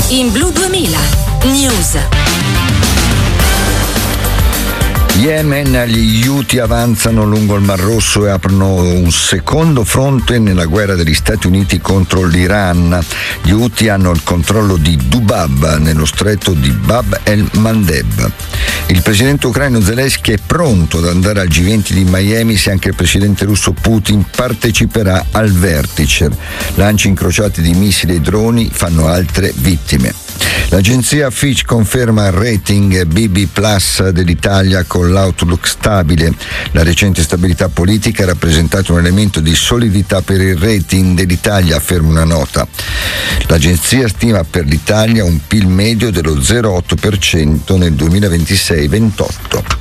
In Blu 2000 News. Yemen, gli Houthi avanzano lungo il Mar Rosso e aprono un secondo fronte nella guerra degli Stati Uniti contro l'Iran. Gli Houthi hanno il controllo di Dubab nello stretto di Bab el-Mandeb. Il presidente ucraino Zelensky è pronto ad andare al G20 di Miami se anche il presidente russo Putin parteciperà al vertice. Lanci incrociati di missili e droni fanno altre vittime. L'agenzia Fitch conferma il rating BB Plus dell'Italia con l'outlook stabile. La recente stabilità politica ha rappresentato un elemento di solidità per il rating dell'Italia, afferma una nota. L'agenzia stima per l'Italia un PIL medio dello 0,8% nel 2026-28.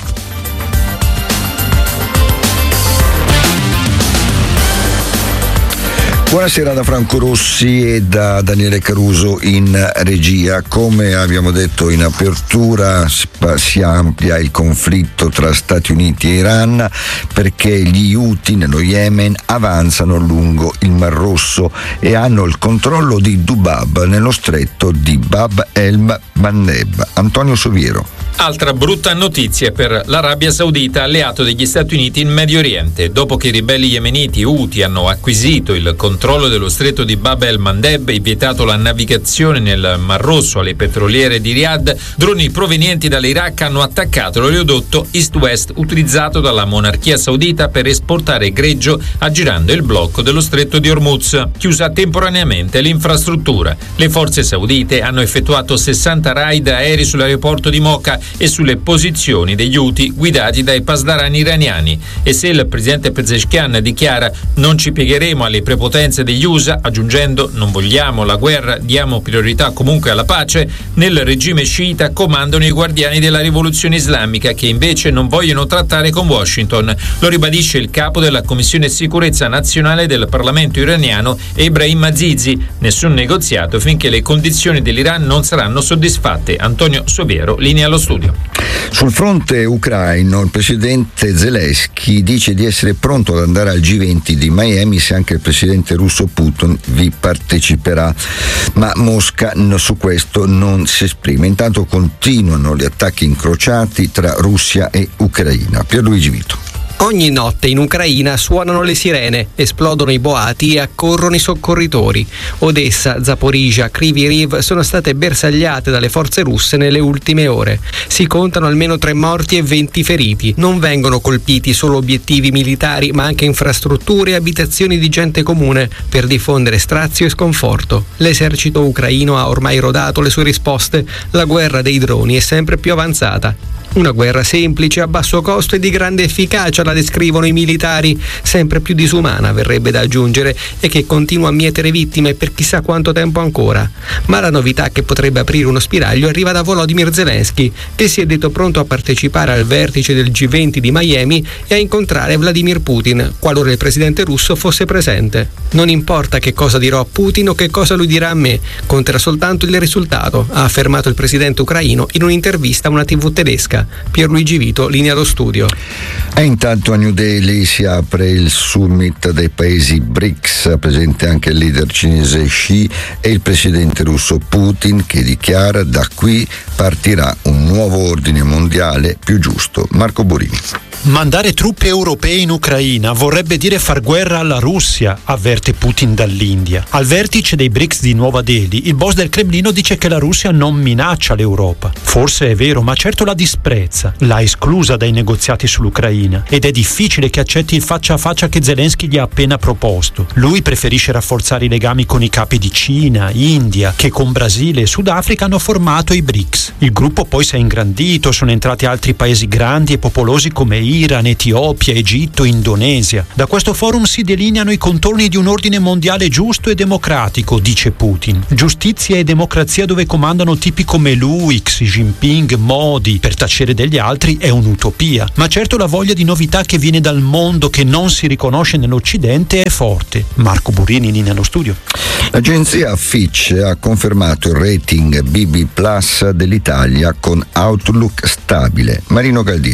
Buonasera da Franco Rossi e da Daniele Caruso in regia. Come abbiamo detto in apertura, si amplia il conflitto tra Stati Uniti e Iran perché gli Houthi nello Yemen avanzano lungo il Mar Rosso e hanno il controllo di Dubab nello stretto di Bab el-Mandeb. Antonio Soviero. Altra brutta notizia per l'Arabia Saudita, alleato degli Stati Uniti in Medio Oriente. Dopo che i ribelli yemeniti Houthi hanno acquisito il controllo dello stretto di Bab el-Mandeb e vietato la navigazione nel Mar Rosso alle petroliere di Riyadh, droni provenienti dall'Iraq hanno attaccato l'oleodotto East-West utilizzato dalla monarchia saudita per esportare greggio aggirando il blocco dello stretto di Hormuz. Chiusa temporaneamente l'infrastruttura. Le forze saudite hanno effettuato 60 raid aerei sull'aeroporto di Mocha e sulle posizioni degli Houthi guidati dai pasdarani iraniani. E se il presidente Pezeshkian dichiara non ci piegheremo alle prepotenze degli USA, aggiungendo non vogliamo la guerra, diamo priorità comunque alla pace, nel regime sciita comandano i guardiani della rivoluzione islamica che invece non vogliono trattare con Washington. Lo ribadisce il capo della Commissione Sicurezza Nazionale del Parlamento iraniano Ebrahim Azizi. Nessun negoziato finché le condizioni dell'Iran non saranno soddisfatte. Antonio Soviero, linea allo studio. Sul fronte ucraino il presidente Zelensky dice di essere pronto ad andare al G20 di Miami se anche il presidente russo Putin vi parteciperà, ma Mosca su questo non si esprime. Intanto continuano gli attacchi incrociati tra Russia e Ucraina. Pierluigi Vito. Ogni notte in Ucraina suonano le sirene, esplodono i boati e accorrono i soccorritori. Odessa, Zaporizhzhia, Kryvyi Rih sono state bersagliate dalle forze russe nelle ultime ore. Si contano almeno 3 morti e 20 feriti. Non vengono colpiti solo obiettivi militari, ma anche infrastrutture e abitazioni di gente comune per diffondere strazio e sconforto. L'esercito ucraino ha ormai rodato le sue risposte. La guerra dei droni è sempre più avanzata. Una guerra semplice, a basso costo e di grande efficacia, la descrivono i militari, sempre più disumana, verrebbe da aggiungere, e che continua a mietere vittime per chissà quanto tempo ancora. Ma la novità che potrebbe aprire uno spiraglio arriva da Volodymyr Zelensky, che si è detto pronto a partecipare al vertice del G20 di Miami e a incontrare Vladimir Putin, qualora il presidente russo fosse presente. Non importa che cosa dirò a Putin o che cosa lui dirà a me, conterà soltanto il risultato, ha affermato il presidente ucraino in un'intervista a una TV tedesca. Pierluigi Vito, linea allo studio. E intanto a New Delhi si apre il summit dei paesi BRICS, presente anche il leader cinese Xi e il presidente russo Putin, che dichiara da qui partirà un nuovo ordine mondiale più giusto. Marco Borini. Mandare truppe europee in Ucraina vorrebbe dire far guerra alla Russia, avverte Putin dall'India. Al vertice dei BRICS di Nuova Delhi, il boss del Cremlino dice che la Russia non minaccia l'Europa. Forse è vero, ma certo la disprezza, l'ha esclusa dai negoziati sull'Ucraina ed è difficile che accetti il faccia a faccia che Zelensky gli ha appena proposto. Lui preferisce rafforzare i legami con i capi di Cina, India, che con Brasile e Sudafrica hanno formato i BRICS. Il gruppo poi si è ingrandito, sono entrati altri paesi grandi e popolosi come Iran, Etiopia, Egitto, Indonesia. Da questo forum si delineano i contorni di un ordine mondiale giusto e democratico, dice Putin. Giustizia e democrazia dove comandano tipi come lui, Xi Jinping, Modi. Per tacere degli altri è un'utopia. Ma certo la voglia di novità che viene dal mondo che non si riconosce nell'Occidente è forte. Marco Burini, linea allo studio. L'agenzia Fitch ha confermato il rating BB Plus dell'Italia con outlook stabile. Marino Galdiero.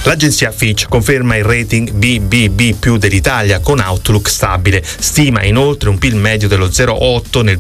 L'agenzia Fitch conferma il rating BBB+ dell'Italia con outlook stabile, stima inoltre un PIL medio dello 0,8 nel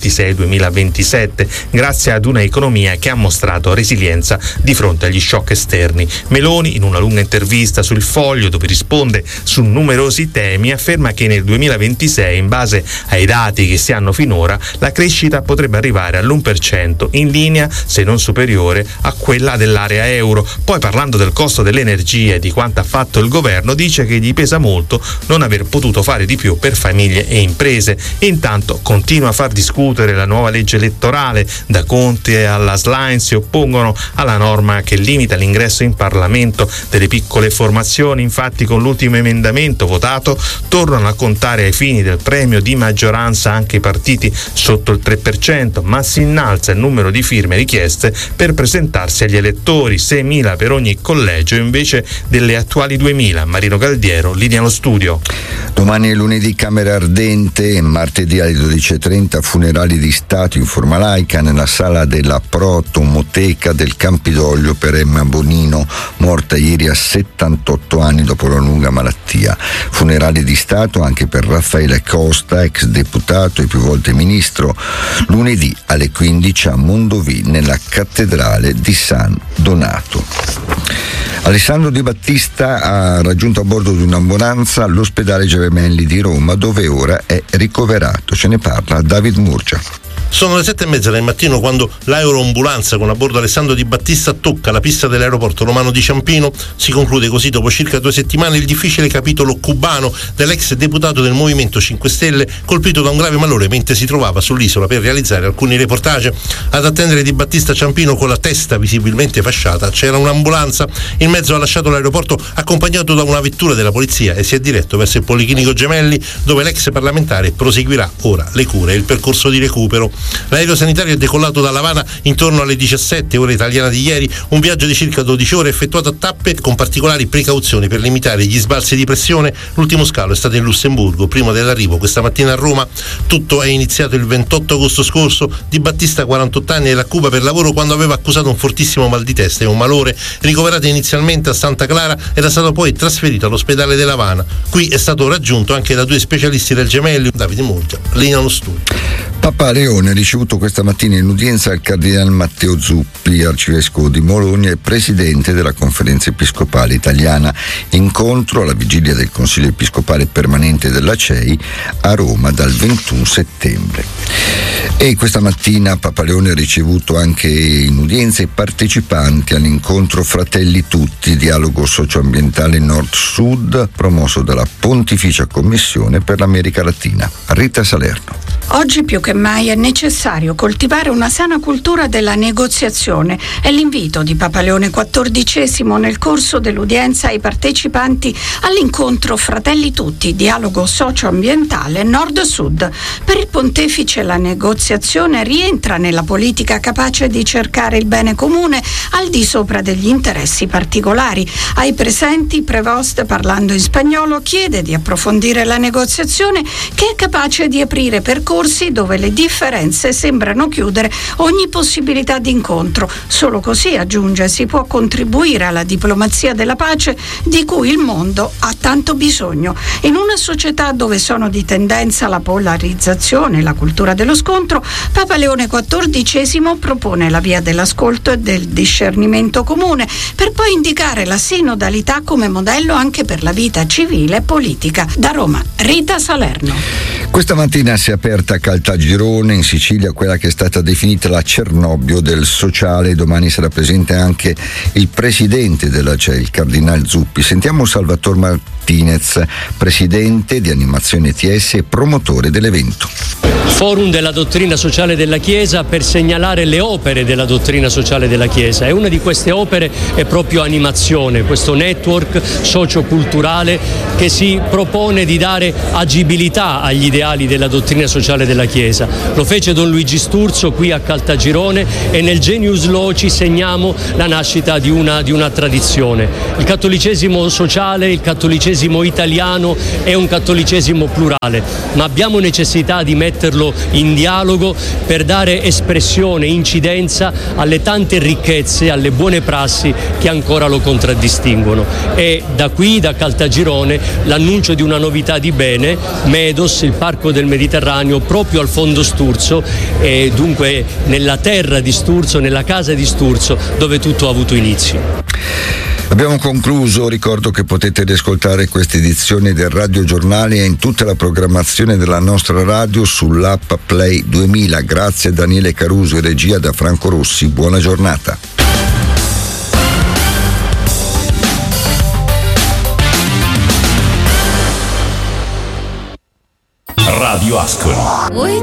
2026-2027, grazie ad una economia che ha mostrato resilienza di fronte agli shock esterni. Meloni, in una lunga intervista sul Foglio dove risponde su numerosi temi, afferma che nel 2026, in base ai dati che si hanno finora, la crescita potrebbe arrivare all'1%, in linea, se non superiore, a quella dell'area euro. Poi, parlando del costo dell'energia e di quanto ha fatto il governo, dice che gli pesa molto non aver potuto fare di più per famiglie e imprese. E intanto continua a far discutere la nuova legge elettorale. Da Conte alla Schlein si oppongono alla norma che limita l'ingresso in Parlamento delle piccole formazioni. Infatti, con l'ultimo emendamento votato tornano a contare ai fini del premio di maggioranza anche i partiti sotto il 3%, ma si innalza il numero di firme richieste per presentarsi agli elettori, 6.000 per ogni collegio invece delle attuali 2.000. Marino Galdiero, linea allo studio. Domani è lunedì Camera Ardente, martedì alle 12.30 funerali di Stato in forma laica nella sala della Protomoteca del Campidoglio per Emma Bonino, morta ieri a 78 anni dopo una lunga malattia. Funerali di Stato anche per Raffaele Costa, ex deputato e più volte ministro, lunedì alle 15 a Mondovì nella cattedrale di San Donato. Alessandro Di Battista ha raggiunto a bordo di un'ambulanza l'ospedale Gemelli di Roma, dove ora è ricoverato. Ce ne parla David Murgia. Sono le 7:30 del mattino quando l'aeroambulanza con a bordo Alessandro Di Battista tocca la pista dell'aeroporto romano di Ciampino. Si conclude così, dopo circa 2 settimane, il difficile capitolo cubano dell'ex deputato del Movimento 5 Stelle, colpito da un grave malore mentre si trovava sull'isola per realizzare alcuni reportage. Ad attendere Di Battista a Ciampino, con la testa visibilmente fasciata, c'era un'ambulanza. Il mezzo ha lasciato l'aeroporto accompagnato da una vettura della polizia e si è diretto verso il Policlinico Gemelli, dove l'ex parlamentare proseguirà ora le cure e il percorso di recupero. L'aereo sanitario è decollato da L'Avana intorno alle 17 ore italiana di ieri, un viaggio di circa 12 ore effettuato a tappe con particolari precauzioni per limitare gli sbalzi di pressione. L'ultimo scalo è stato in Lussemburgo prima dell'arrivo questa mattina a Roma. Tutto è iniziato il 28 agosto scorso. Di Battista, 48 anni, era a Cuba per lavoro quando aveva accusato un fortissimo mal di testa e un malore. Ricoverato inizialmente a Santa Clara, era stato poi trasferito all'ospedale dell'Havana. Qui è stato raggiunto anche da 2 specialisti del Gemelli. Davide Murgia, linea allo studio. Papa Leone ha ricevuto questa mattina in udienza il cardinale Matteo Zuppi, arcivescovo di Bologna e presidente della Conferenza Episcopale Italiana. Incontro alla vigilia del Consiglio Episcopale Permanente della CEI a Roma dal 21 settembre. E questa mattina Papa Leone ha ricevuto anche in udienza i partecipanti all'incontro Fratelli Tutti, dialogo socioambientale Nord-Sud, promosso dalla Pontificia Commissione per l'America Latina. Rita Salerno. Oggi più che mai è necessario coltivare una sana cultura della negoziazione. È l'invito di Papa Leone XIV nel corso dell'udienza ai partecipanti all'incontro Fratelli Tutti, dialogo socioambientale Nord-Sud. Per il pontefice la negoziazione rientra nella politica capace di cercare il bene comune al di sopra degli interessi particolari. Ai presenti Prevost, parlando in spagnolo, chiede di approfondire la negoziazione che è capace di aprire percorsi dove le differenze sembrano chiudere ogni possibilità di incontro. Solo così, aggiunge, si può contribuire alla diplomazia della pace di cui il mondo ha tanto bisogno. In una società dove sono di tendenza la polarizzazione e la cultura dello scontro, Papa Leone XIV propone la via dell'ascolto e del discernimento comune, per poi indicare la sinodalità come modello anche per la vita civile e politica. Da Roma, Rita Salerno. Questa mattina si è aperta a Caltagirone, in Sicilia, quella che è stata definita la Cernobbio del sociale. Domani sarà presente anche il presidente della CEI, il cardinale Zuppi. Sentiamo Salvatore Martinez, presidente di Animazione ETS e promotore dell'evento. Forum della dottrina sociale della Chiesa per segnalare le opere della dottrina sociale della Chiesa, e una di queste opere è proprio Animazione, questo network socioculturale che si propone di dare agibilità agli ideali della dottrina sociale della Chiesa. Lo fece Don Luigi Sturzo qui a Caltagirone, e nel Genius Loci segniamo la nascita di una tradizione. Il cattolicesimo sociale, il cattolicesimo italiano è un cattolicesimo plurale, ma abbiamo necessità di metterlo metterlo in dialogo per dare espressione, incidenza alle tante ricchezze, alle buone prassi che ancora lo contraddistinguono. E da qui, da Caltagirone, l'annuncio di una novità di bene, Medos, il Parco del Mediterraneo, proprio al fondo Sturzo, e dunque nella terra di Sturzo, nella casa di Sturzo, dove tutto ha avuto inizio. Abbiamo concluso, ricordo che potete riascoltare queste edizioni del Radio Giornale e in tutta la programmazione della nostra radio sull'app Play 2000. Grazie a Daniele Caruso e regia da Franco Rossi, buona giornata. Radio Ascoli.